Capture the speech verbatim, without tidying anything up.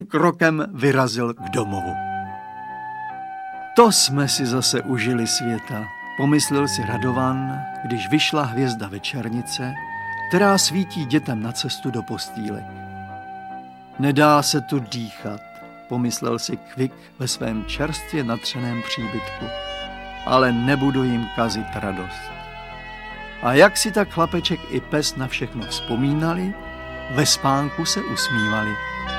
krokem vyrazil k domovu. To jsme si zase užili světa, pomyslel si Radovan, když vyšla hvězda večernice, která svítí dětem na cestu do postýlek. Nedá se tu dýchat, pomyslel si Kvik ve svém čerstvě natřeném příbytku, ale nebudu jim kazit radost. A jak si tak chlapeček i pes na všechno vzpomínali, ve spánku se usmívali.